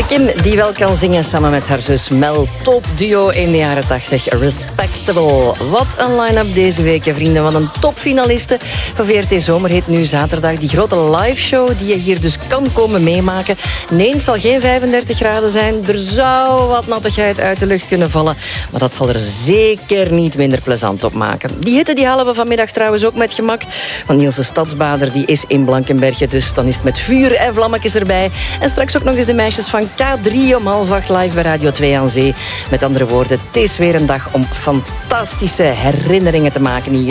Kim, die wel kan zingen samen met haar zus Mel. Top duo in de jaren 80. Respectable. Wat een line-up deze week, vrienden. Wat een topfinaliste van VRT Zomerhit nu zaterdag. Die grote liveshow die je hier dus kan komen meemaken. Nee, het zal geen 35 graden zijn. Er zou wat nattigheid uit de lucht kunnen vallen. Maar dat zal er zeker niet minder plezant op maken. Die hitte die halen we vanmiddag trouwens ook met gemak. Want Niels de Stadsbader die is in Blankenberge. Dus dan is het met vuur en vlammetjes erbij. En straks ook nog eens de meisjes van K3 om 7:30 live bij Radio 2 aan Zee. Met andere woorden, het is weer een dag om fantastische herinneringen te maken hier.